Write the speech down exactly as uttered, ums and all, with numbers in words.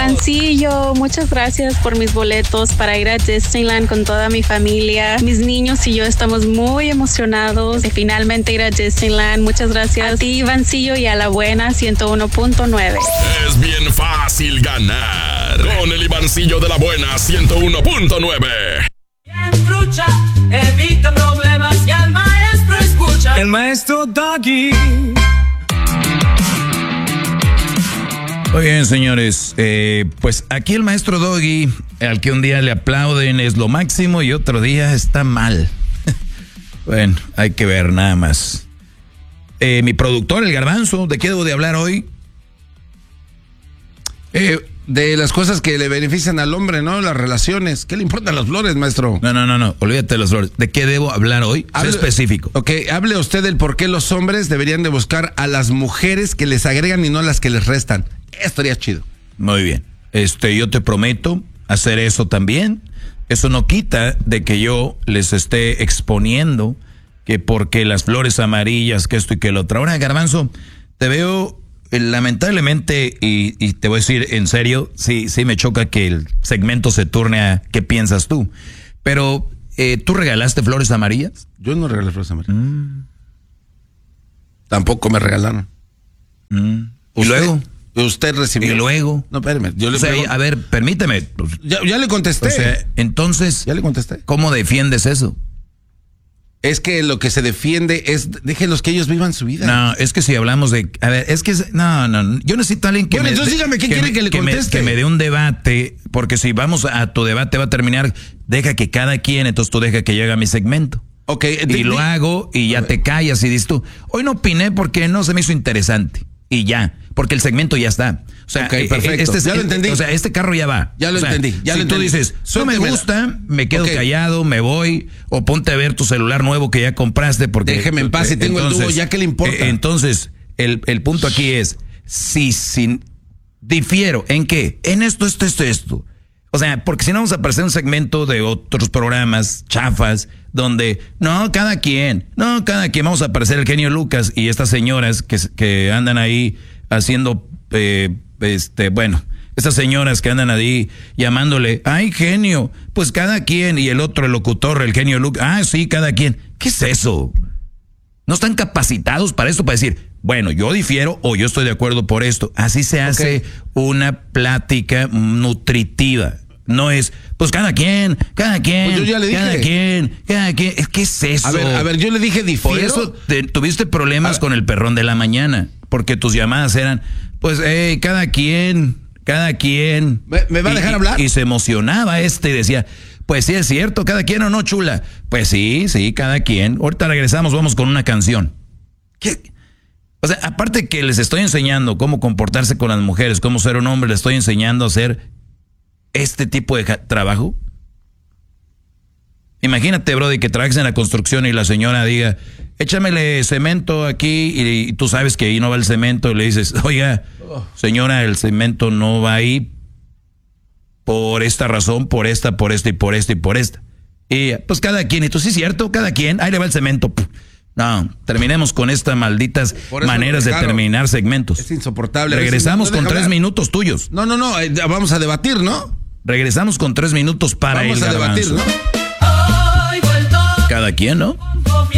Ivancillo, muchas gracias por mis boletos para ir a Disneyland con toda mi familia. Mis niños y yo estamos muy emocionados de finalmente ir a Disneyland. Muchas gracias a ti, Ivancillo, y a La Buena ciento uno punto nueve. Es bien fácil ganar con el Ivancillo de La Buena ciento uno punto nueve. Bien trucha, evita problemas y al maestro escucha. El maestro Doggy. Muy bien, señores, eh, pues aquí el maestro Doggy, al que un día le aplauden, es lo máximo y otro día está mal. Bueno, hay que ver nada más. Eh, mi productor, el Garbanzo, ¿de qué debo de hablar hoy? Eh, de las cosas que le benefician al hombre, ¿no? Las relaciones. ¿Qué le importan las flores, maestro? No, no, no, no, olvídate de las flores. ¿De qué debo hablar hoy? Hable, sea específico. Ok, hable usted del por qué los hombres deberían de buscar a las mujeres que les agregan y no a las que les restan. Estaría chido. Muy bien. Este, yo te prometo hacer eso también. Eso no quita de que yo les esté exponiendo que porque las flores amarillas, que esto y que lo otro. Ahora, Garbanzo, te veo eh, lamentablemente, y, y te voy a decir en serio, sí, sí me choca que el segmento se turne a qué piensas tú. Pero, eh, ¿tú regalaste flores amarillas? Yo no regalé flores amarillas. Mm. Tampoco me regalaron. Mm. ¿Y luego? Usted recibió. ¿Y luego? No, espérame. Yo le o sea, pregunto. A ver, permíteme. Ya, ya le contesté. O sea, entonces, ya le contesté. ¿Cómo defiendes eso? Es que lo que se defiende es, déjenlos que ellos vivan su vida. No, es que si hablamos de, a ver, es que, no, no, yo necesito a alguien que bueno, me... entonces dígame, ¿qué que quiere me, que le conteste? Que me, que me dé un debate, porque si vamos a tu debate va a terminar, deja que cada quien, entonces tú deja que llegue a mi segmento. Ok. Y de, lo de, hago y ya te callas y dices tú, hoy no opiné porque no se me hizo interesante. Y ya, porque el segmento ya está. O sea, okay, perfecto. Este, ya lo entendí. O sea, este carro ya va. Ya lo o sea, entendí. Ya si lo tú entendí. dices, no me gusta, me quedo okay. callado, me voy, o ponte a ver tu celular nuevo que ya compraste. Porque déjeme en paz, si tengo entonces, el tubo, ya que le importa. Eh, entonces, el, el punto aquí es, si, si difiero, ¿en qué? En esto, esto, esto, esto. O sea, porque si no vamos a aparecer un segmento de otros programas chafas donde, no, cada quien, no, cada quien, vamos a aparecer el genio Lucas y estas señoras que, que andan ahí haciendo, eh, este, bueno, estas señoras que andan ahí llamándole, ay, genio, pues cada quien, y el otro, el locutor, el genio Lucas, ah, sí, cada quien. ¿Qué es eso? No están capacitados para esto, para decir, bueno, yo difiero o yo estoy de acuerdo por esto. Así se hace okay. una plática nutritiva. No es, pues cada quien, cada quien, pues yo ya le dije. cada quien, cada quien. ¿Qué es eso? A ver, a ver, yo le dije difiero. Por eso te, tuviste problemas con el perrón de la mañana, porque tus llamadas eran, pues, hey, cada quien, cada quien. ¿Me, me va a dejar y, hablar? Y se emocionaba este y decía, pues sí es cierto, cada quien o no, chula. Pues sí, sí, cada quien. Ahorita regresamos, vamos con una canción. ¿Qué? O sea, aparte que les estoy enseñando cómo comportarse con las mujeres, cómo ser un hombre, les estoy enseñando a hacer este tipo de trabajo. Imagínate, brody, que trabajes en la construcción y la señora diga, échamele cemento aquí, y, y tú sabes que ahí no va el cemento, y le dices, oiga, señora, el cemento no va ahí por esta razón, por esta, por esta y por esta y por esta. Y pues cada quien, y tú sí es cierto, cada quien, ahí le va el cemento. No, terminemos con estas malditas maneras de terminar segmentos. Es insoportable. Regresamos con tres minutos tuyos. No, no, no, eh, vamos a debatir, ¿no? Regresamos con tres minutos para vamos el a Garbanzo. debatir, ¿no? Cada quien, ¿no?